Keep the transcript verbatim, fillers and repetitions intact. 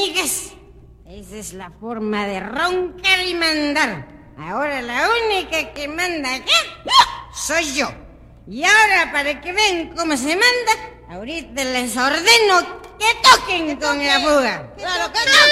amigues. Esa es la forma de roncar y mandar. Ahora la única que manda acá soy yo. Y ahora, para que vean cómo se manda, ahorita les ordeno que toquen con la fuga. Claro, que